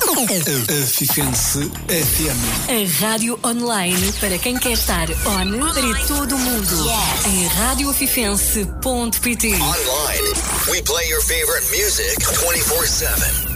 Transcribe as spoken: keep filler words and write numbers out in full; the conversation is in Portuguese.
Afifense F M. A rádio online para quem quer estar on para todo o mundo. Yes. Em rádio afifense ponto pt. Online, we play your favorite music twenty-four seven.